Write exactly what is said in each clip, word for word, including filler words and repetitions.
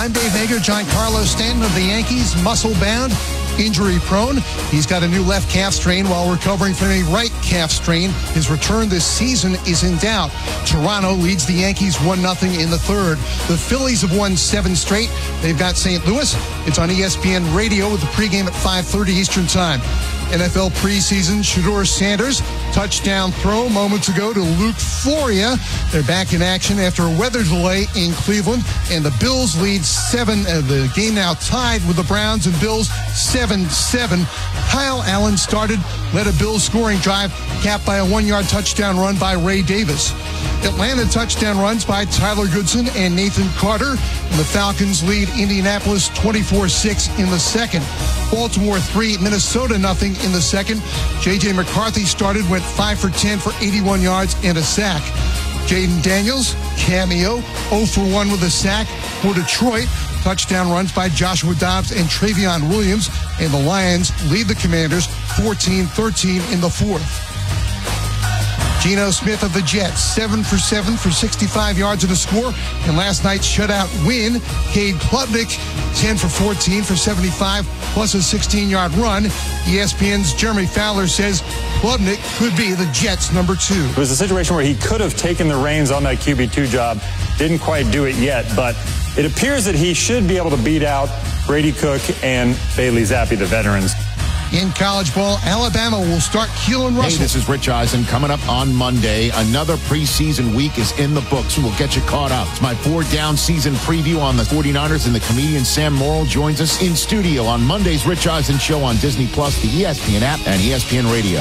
I'm Dave Hager. Giancarlo Stanton of the Yankees, muscle-bound, injury-prone. He's got a new left calf strain while recovering from a right calf strain. His return this season is in doubt. Toronto leads the Yankees one nothing in the third. The Phillies have won seven straight. They've got Saint Louis. It's on E S P N Radio with the pregame at five thirty Eastern Time. N F L preseason, Shedeur Sanders, touchdown throw moments ago to Luke Floria. They're back in action after a weather delay in Cleveland, and the Bills lead seven. Uh, the game now tied with the Browns and Bills seven seven. Kyle Allen started, led a Bills scoring drive, capped by a one-yard touchdown run by Ray Davis. Atlanta touchdown runs by Tyler Goodson and Nathan Carter, and the Falcons lead Indianapolis twenty-four six in the second. Baltimore three, Minnesota nothing in the second. J J McCarthy started, went five for ten for eighty-one yards and a sack. Jaden Daniels, cameo, zero for one with a sack for Detroit. Touchdown runs by Joshua Dobbs and Travion Williams, and the Lions lead the Commanders fourteen thirteen in the fourth. Geno Smith of the Jets, seven for seven for sixty-five yards and a score. And last night's shutout win, Cade Klubnik, ten for fourteen for seventy-five, plus a sixteen-yard run. E S P N's Jeremy Fowler says Klubnik could be the Jets' number two. It was a situation where he could have taken the reins on that Q B two job. Didn't quite do it yet, but it appears that he should be able to beat out Brady Cook and Bailey Zappi, the veterans. In college ball, Alabama will start Keelan Russell. Hey, this is Rich Eisen. Coming up on Monday, another preseason week is in the books. We'll get you caught up. It's my four-down season preview on the forty-niners, and the comedian Sam Morrill joins us in studio on Monday's Rich Eisen Show on Disney Plus, the E S P N app, and E S P N Radio.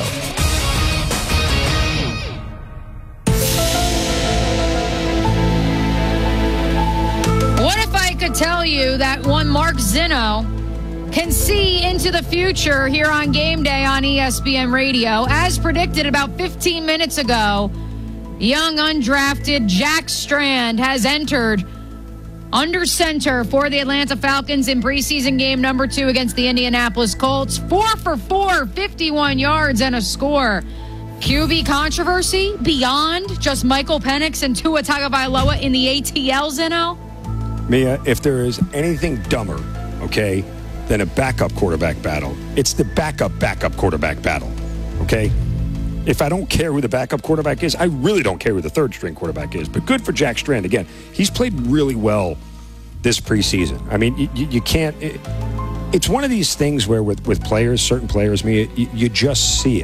What if I could tell you that one Mark Zinno can see into the future here on Game Day on E S P N Radio? As predicted about fifteen minutes ago, young undrafted Jack Strand has entered under center for the Atlanta Falcons in preseason game number two against the Indianapolis Colts. Four for four, fifty-one yards and a score. Q B controversy beyond just Michael Penix and Tua Tagovailoa in the A T L, Zinno? Mia, if there is anything dumber, okay, than a backup quarterback battle, it's the backup backup quarterback battle, okay? If I don't care who the backup quarterback is, I really don't care who the third string quarterback is. But good for Jack Strand. Again, he's played really well this preseason. I mean, you, you can't... It, it's one of these things where with, with players, certain players, Mia, you, you just see it,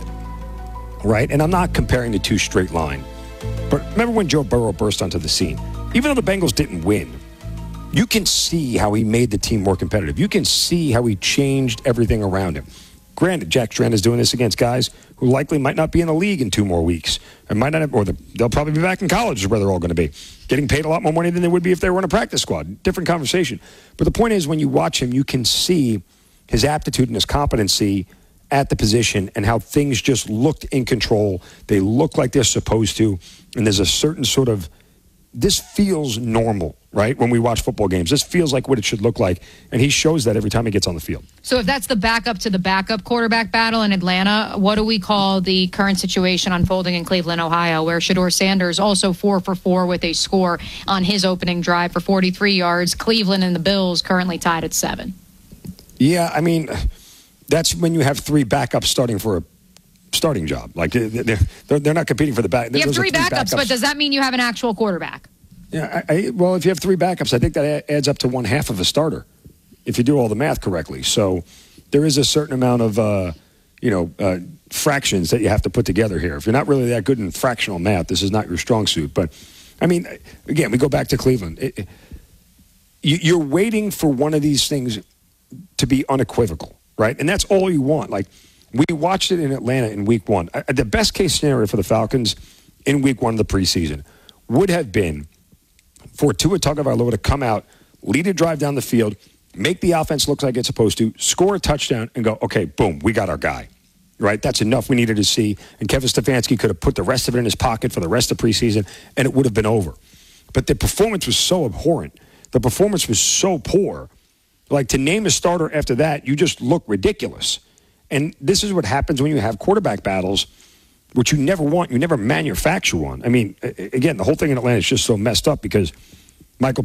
right? And I'm not comparing the two straight line. But remember when Joe Burrow burst onto the scene? Even though the Bengals didn't win, you can see how he made the team more competitive. You can see how he changed everything around him. Granted, Jack Strand is doing this against guys who likely might not be in the league in two more weeks. And might not have, or the, they'll probably be back in college is where they're all going to be. Getting paid a lot more money than they would be if they were in a practice squad. Different conversation. But the point is, when you watch him, you can see his aptitude and his competency at the position and how things just looked in control. They look like they're supposed to. And there's a certain sort of, this feels normal, right? When we watch football games, this feels like what it should look like. And he shows that every time he gets on the field. So if that's the backup to the backup quarterback battle in Atlanta, what do we call the current situation unfolding in Cleveland, Ohio, where Shedeur Sanders also four for four with a score on his opening drive for forty-three yards. Cleveland and the Bills currently tied at seven. Yeah, I mean, that's when you have three backups starting for a starting job. Like they're they're not competing for the back. You have three, three backups, backups, but does that mean you have an actual quarterback? Yeah, I, I, well, if you have three backups, I think that adds up to one half of a starter, if you do all the math correctly. So there is a certain amount of, uh, you know, uh, fractions that you have to put together here. If you're not really that good in fractional math, this is not your strong suit. But, I mean, again, we go back to Cleveland. It, it, you, you're waiting for one of these things to be unequivocal, right? And that's all you want. Like, we watched it in Atlanta in week one. Uh, the best case scenario for the Falcons in week one of the preseason would have been for Tua Tagovailoa to come out, lead a drive down the field, make the offense look like it's supposed to, score a touchdown, and go, okay, boom, we got our guy. Right? That's enough we needed to see. And Kevin Stefanski could have put the rest of it in his pocket for the rest of preseason, and it would have been over. But the performance was so abhorrent. The performance was so poor. Like, to name a starter after that, you just look ridiculous. And this is what happens when you have quarterback battles, which you never want. You never manufacture one. I mean, again, the whole thing in Atlanta is just so messed up because Michael